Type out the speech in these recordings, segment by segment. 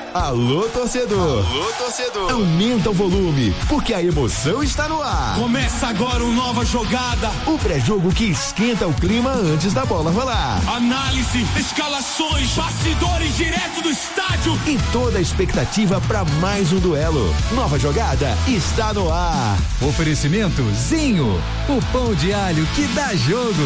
Alô, torcedor. Alô, torcedor. Aumenta o volume, porque a emoção está no ar. Começa agora uma nova jogada. O pré-jogo que esquenta o clima antes da bola rolar. Análise, escalações, bastidores direto do estádio. E toda a expectativa para mais um duelo. Nova jogada está no ar. Oferecimento Zinho, o pão de alho que dá jogo.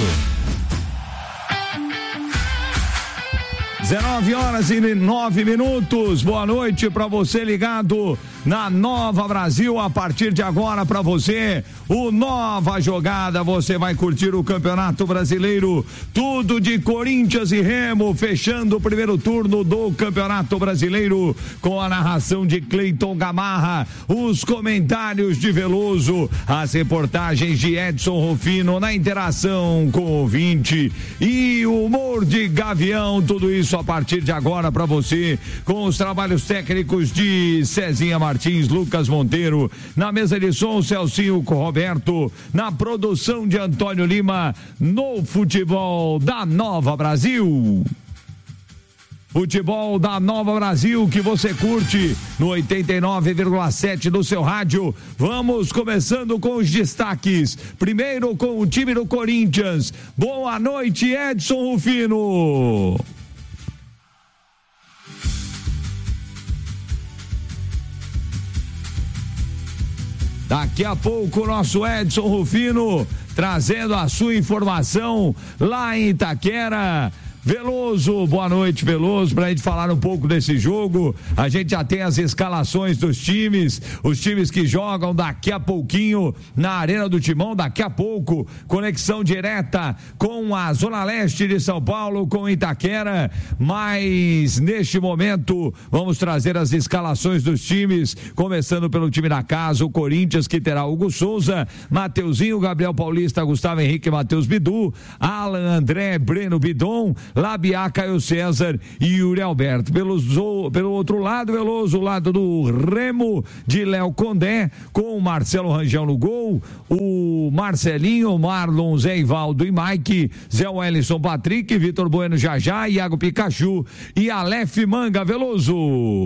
19h09. Boa noite para você ligado na Nova Brasil. A partir de agora para você, o Nova Jogada. Você vai curtir o Campeonato Brasileiro, tudo de Corinthians e Remo, fechando o primeiro turno do Campeonato Brasileiro com a narração de Cleiton Gamarra, os comentários de Veloso, as reportagens de Edson Rufino, na interação com o ouvinte e o humor de Gavião. Tudo isso a partir de agora para você, com os trabalhos técnicos de Cezinha Martins, Lucas Monteiro, na mesa de som Celcinho Roberto, na produção de Antônio Lima, no futebol da Nova Brasil. Futebol da Nova Brasil que você curte no 89,7 do seu rádio. Vamos começando com os destaques. Primeiro com o time do Corinthians. Boa noite, Edson Rufino. Daqui a pouco o nosso Edson Rufino trazendo a sua informação lá em Itaquera. Veloso, boa noite, Veloso, pra gente falar um pouco desse jogo. A gente já tem as escalações dos times, os times que jogam daqui a pouquinho na Arena do Timão, daqui a pouco, conexão direta com a Zona Leste de São Paulo, com Itaquera, mas neste momento vamos trazer as escalações dos times, começando pelo time da casa, o Corinthians, que terá Hugo Souza, Mateuzinho, Gabriel Paulista, Gustavo Henrique, Matheus Bidu, Alan, André, Breno Bidon, Labiá, Caio César e Yuri Alberto. Pelo outro lado, Veloso, o lado do Remo, de Léo Condé, com o Marcelo Rangel no gol, o Marcelinho, Marlon, Zé Ivaldo e Mike, Zé Wellison, Patrick, Vitor Bueno, Jajá, Iago Pikachu e Aleph Manga. Veloso.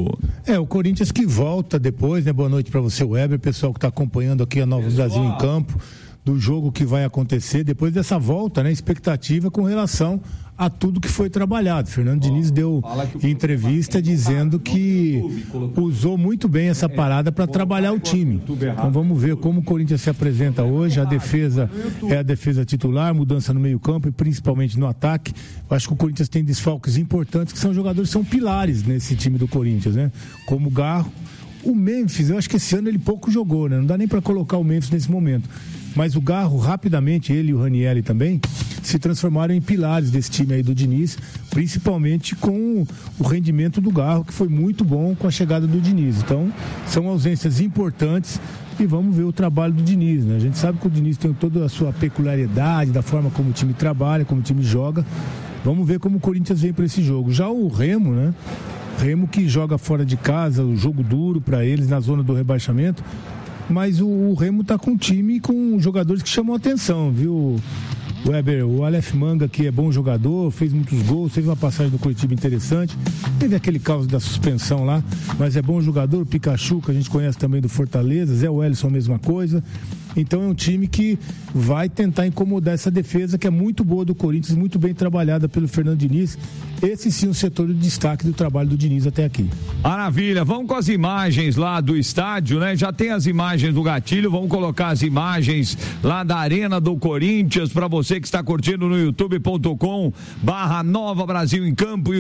O Corinthians que volta depois, né? Boa noite para você, Weber, pessoal que está acompanhando aqui a Nova Brasil em campo, do jogo que vai acontecer depois dessa volta, né? Expectativa com relação a tudo que foi trabalhado. Fernando Diniz deu entrevista dizendo que usou muito bem essa parada para trabalhar o time. Então vamos ver como o Corinthians se apresenta hoje. A defesa é a defesa titular, mudança no meio-campo e principalmente no ataque. Eu acho que o Corinthians tem desfalques importantes, que são jogadores que são pilares nesse time do Corinthians, né? Como o Garro. O Memphis, eu acho que esse ano ele pouco jogou, né? Não dá nem para colocar o Memphis nesse momento. Mas o Garro, rapidamente, ele e o Ranieri também, se transformaram em pilares desse time aí do Diniz, principalmente com o rendimento do Garro, que foi muito bom com a chegada do Diniz. Então, são ausências importantes e vamos ver o trabalho do Diniz, né? A gente sabe que o Diniz tem toda a sua peculiaridade, da forma como o time trabalha, como o time joga. Vamos ver como o Corinthians vem para esse jogo. Já o Remo, né? Remo que joga fora de casa, o jogo duro para eles na zona do rebaixamento, mas o Remo tá com um time com jogadores que chamam a atenção, viu, Weber? O Aleph Manga, que é bom jogador, fez muitos gols, teve uma passagem do Curitiba interessante, teve aquele caos da suspensão lá, mas é bom jogador. O Pikachu, que a gente conhece também do Fortaleza, Zé Wellison, mesma coisa. Então é um time que vai tentar incomodar essa defesa, que é muito boa do Corinthians, muito bem trabalhada pelo Fernando Diniz. Esse sim é o setor de destaque do trabalho do Diniz até aqui. Maravilha, vamos com as imagens lá do estádio, né? Já tem as imagens do gatilho, vamos colocar as imagens lá da Arena do Corinthians para você que está curtindo no youtube.com/Nova Brasil em Campo,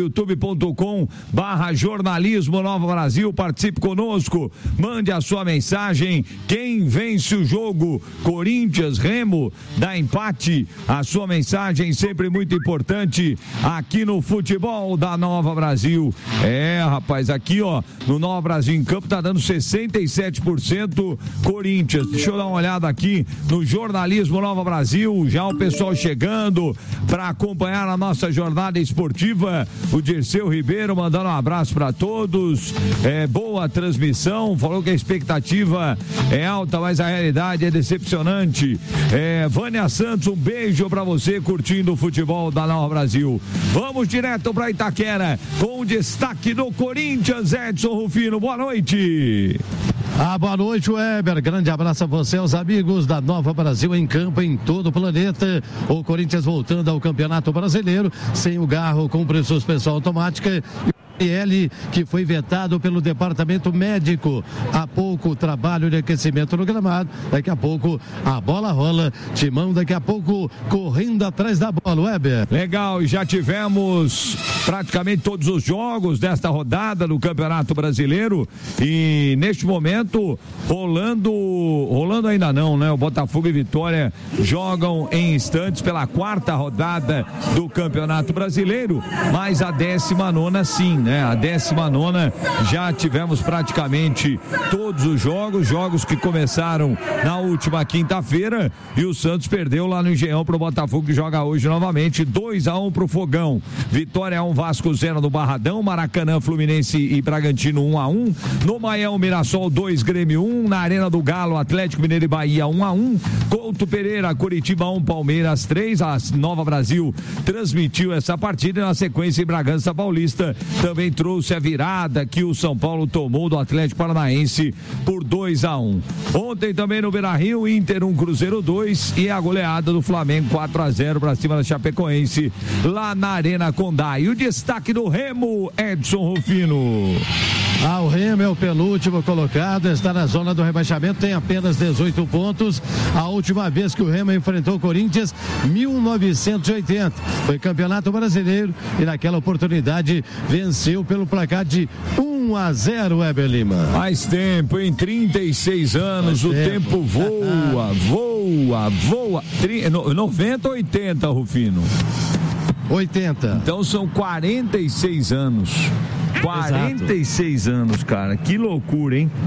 youtube.com/Jornalismo Nova Brasil. Participe conosco, mande a sua mensagem. Quem vence o jogo? Corinthians, Remo, dá empate. A sua mensagem sempre muito importante aqui no futebol da Nova Brasil. Rapaz, aqui ó, no Nova Brasil em Campo tá dando 67% Corinthians. Deixa eu dar uma olhada aqui no Jornalismo Nova Brasil, já o pessoal chegando para acompanhar a nossa jornada esportiva. O Dirceu Ribeiro mandando um abraço para todos. Boa transmissão, falou que a expectativa é alta, mas a realidade é decepcionante. Vânia Santos, um beijo pra você curtindo o futebol da Nova Brasil. Vamos direto pra Itaquera com o destaque do Corinthians, Edson Rufino. Boa noite. Boa noite, Weber. Grande abraço a você, aos amigos da Nova Brasil em campo em todo o planeta. O Corinthians voltando ao Campeonato Brasileiro, sem o Garro, com suspensão automática. PL, que foi vetado pelo departamento médico. Há pouco trabalho de aquecimento no gramado, daqui a pouco a bola rola, Timão daqui a pouco correndo atrás da bola, Weber. Legal, e já tivemos praticamente todos os jogos desta rodada do Campeonato Brasileiro e neste momento rolando ainda não, né? O Botafogo e Vitória jogam em instantes pela 4ª rodada do Campeonato Brasileiro, mas a 19ª sim, né? A 19ª já tivemos praticamente todos os jogos que começaram na última quinta-feira e o Santos perdeu lá no Engenhão pro Botafogo, que joga hoje novamente, 2-1 pro Fogão. Vitória 1, Vasco 0 no Barradão, Maracanã, Fluminense e Bragantino 1-1, no Maião, Mirassol 2, Grêmio 1, na Arena do Galo, Atlético Mineiro e Bahia 1-1, Couto Pereira, Curitiba 1, Palmeiras 3, a Nova Brasil transmitiu essa partida e na sequência em Bragança Paulista também trouxe a virada que o São Paulo tomou do Atlético Paranaense por 2-1. Ontem também no Beira-Rio, Inter 1, Cruzeiro 2 e a goleada do Flamengo 4-0 para cima da Chapecoense lá na Arena Condá. E o destaque do Remo, Edson Rufino. O Remo é o penúltimo colocado, está na zona do rebaixamento, tem apenas 18 pontos. A última vez que o Remo enfrentou o Corinthians, 1980, foi Campeonato Brasileiro e naquela oportunidade venceu pelo placar de 1-0, Weber Lima. Mais tempo, em 36 anos, o tempo voa. 90 ou 80, Rufino? 80. Então são 46 anos. 46 anos, cara. Que loucura, hein?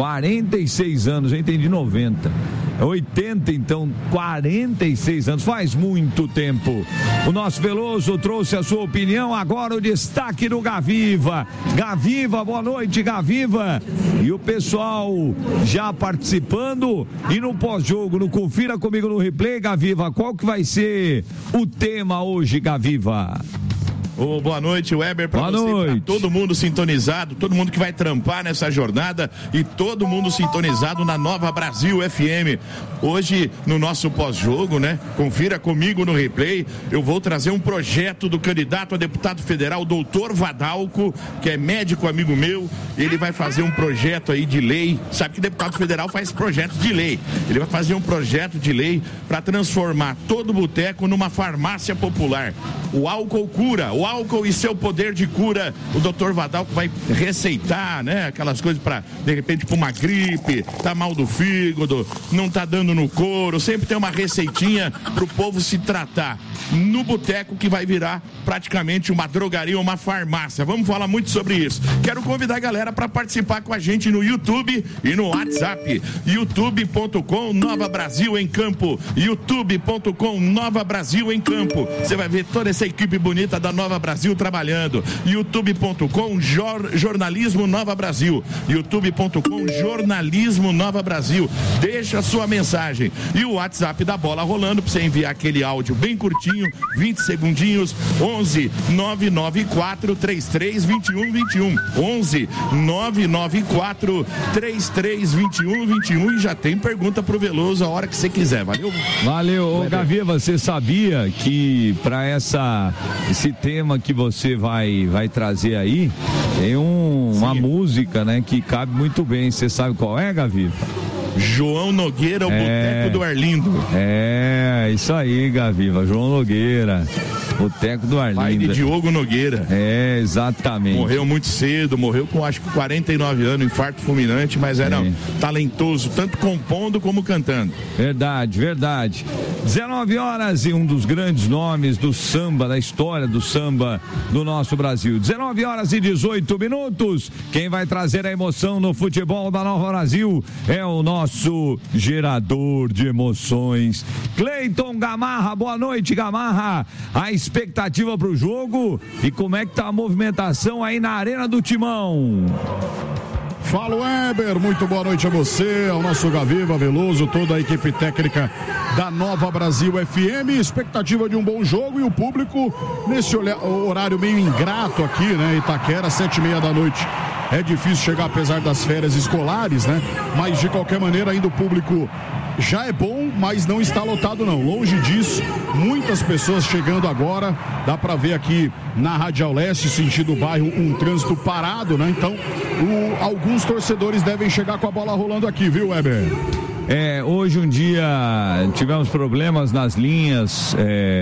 46 anos, eu entendi 90. 80, então, 46 anos, faz muito tempo. O nosso Veloso trouxe a sua opinião, agora o destaque do Gaviva. Gaviva, boa noite, Gaviva. E o pessoal já participando e no pós-jogo, no Confira Comigo no Replay, Gaviva, qual que vai ser o tema hoje, Gaviva? Boa noite, Weber, pra você, pra todo mundo sintonizado, todo mundo que vai trampar nessa jornada e todo mundo sintonizado na Nova Brasil FM. Hoje, no nosso pós-jogo, né? Confira comigo no replay, eu vou trazer um projeto do candidato a deputado federal, doutor Vadalco, que é médico amigo meu. Ele vai fazer um projeto aí de lei, sabe que deputado federal faz projetos de lei. Ele vai fazer um projeto de lei para transformar todo boteco numa farmácia popular. O álcool cura, o álcool e seu poder de cura. O doutor Vadalco vai receitar, né? Aquelas coisas para, de repente, para uma gripe, tá mal do fígado, não tá dando no couro. Sempre tem uma receitinha pro povo se tratar no boteco, que vai virar praticamente uma drogaria, uma farmácia. Vamos falar muito sobre isso. Quero convidar a galera para participar com a gente no YouTube e no WhatsApp. youtube.com Nova Brasil em Campo. youtube.com Nova Brasil em Campo. Você vai ver toda essa equipe bonita da Nova Brasil trabalhando. youtube.com Jornalismo Nova Brasil. youtube.com Jornalismo Nova Brasil. Deixa a sua mensagem. E o WhatsApp da Bola Rolando para você enviar aquele áudio bem curtinho, 20 segundinhos, 11 994 33 21 21. 11 994 33 21 21. E já tem pergunta pro Veloso a hora que você quiser. Valeu? Valeu. Ô, Gaviva, você sabia que para esse tema que você vai trazer aí, tem uma música, né, que cabe muito bem. Você sabe qual é, Gaviva? João Nogueira, o Boteco do Arlindo. Isso aí, Gaviva, João Nogueira, Boteco do Arlindo. Pai de Diogo Nogueira. Exatamente. Morreu muito cedo, morreu com acho que 49 anos, infarto fulminante, mas era talentoso, tanto compondo como cantando. Verdade, verdade. 19 horas e um dos grandes nomes do samba, da história do samba do nosso Brasil. 19 horas e 18 minutos. Quem vai trazer a emoção no futebol da Nova Brasil é o nosso gerador de emoções, Cleiton Gamarra. Boa noite, Gamarra. A expectativa para o jogo e como é que tá a movimentação aí na Arena do Timão? Fala, Weber, muito boa noite a você, ao nosso Gaviva, Veloso, toda a equipe técnica da Nova Brasil FM, expectativa de um bom jogo e o público nesse horário meio ingrato aqui, né, Itaquera, 7h30 da noite. É difícil chegar apesar das férias escolares, né, mas de qualquer maneira ainda o público já é bom, mas não está lotado não, longe disso, muitas pessoas chegando agora, dá para ver aqui na Radial Leste, sentido bairro, um trânsito parado, né, então alguns torcedores devem chegar com a bola rolando aqui, viu, Weber? Hoje um dia tivemos problemas nas linhas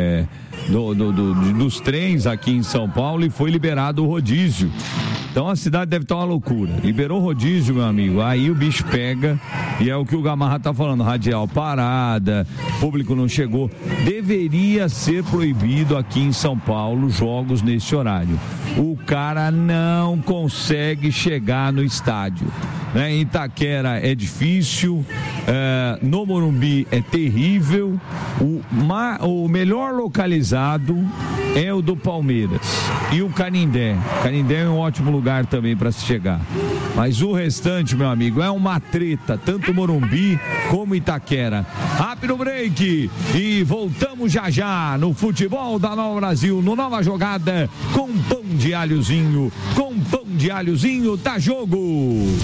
dos trens aqui em São Paulo e foi liberado o rodízio. Então a cidade deve estar uma loucura. Liberou o rodízio, meu amigo, aí o bicho pega e é o que o Gamarra tá falando, radial parada, público não chegou. Deveria ser proibido aqui em São Paulo jogos nesse horário. O cara não consegue chegar no estádio. Em Itaquera é difícil, no Morumbi é terrível, o melhor localizado é o do Palmeiras e o Canindé. Canindé é um ótimo lugar também para se chegar, mas o restante, meu amigo, é uma treta, tanto Morumbi como Itaquera. Rápido break e voltamos já no futebol da Nova Brasil, no Nova Jogada, com pão de alhozinho, tá jogo!